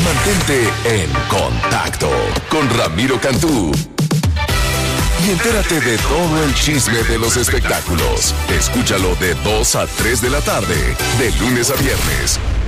Mantente en contacto con Ramiro Cantú. Y entérate de todo el chisme de los espectáculos. Escúchalo de 2 a 3 de la tarde, de lunes a viernes,